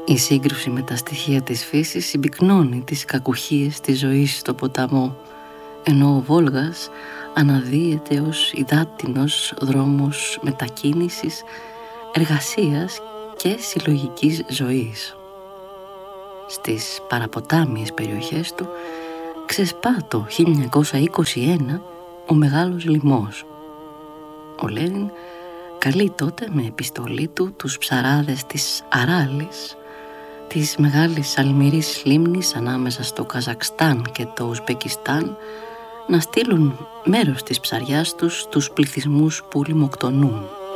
Η σύγκρουση με τα στοιχεία της φύσης συμπυκνώνει τις κακουχίες της ζωής στο ποταμό, ενώ ο Βόλγας αναδύεται ως υδάτινος δρόμος μετακίνησης, εργασίας και συλλογικής ζωής. Στις παραποτάμιες περιοχές του ξεσπά το 1921 ο Μεγάλος Λιμός. Ο Λένιν καλεί τότε με επιστολή του τους ψαράδες της Αράλης, της μεγάλης αλμυρής λίμνης ανάμεσα στο Καζακστάν και το Ουσμπεκιστάν, να στείλουν μέρος της ψαριάς τους στους πληθυσμούς που λιμοκτονούν.